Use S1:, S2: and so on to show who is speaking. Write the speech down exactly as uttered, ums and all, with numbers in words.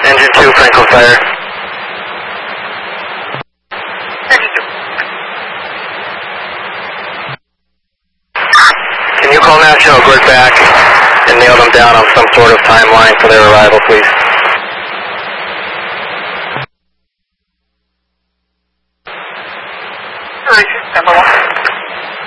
S1: Engine two, Franklin Fire. Can you call National Grid back and nail them down on some sort of timeline for their arrival, please?
S2: Number one.